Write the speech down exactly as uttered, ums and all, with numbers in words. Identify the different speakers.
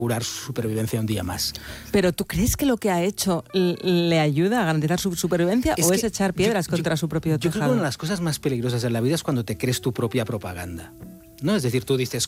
Speaker 1: asegurar su supervivencia un día más.
Speaker 2: ¿Pero tú crees que lo que ha hecho le ayuda a garantizar su supervivencia es o es echar piedras
Speaker 1: yo,
Speaker 2: contra
Speaker 1: yo,
Speaker 2: su propio
Speaker 1: yo
Speaker 2: tejado?
Speaker 1: Yo creo que una de las cosas más peligrosas en la vida es cuando te crees tu propia propaganda, ¿no? Es decir, tú dices,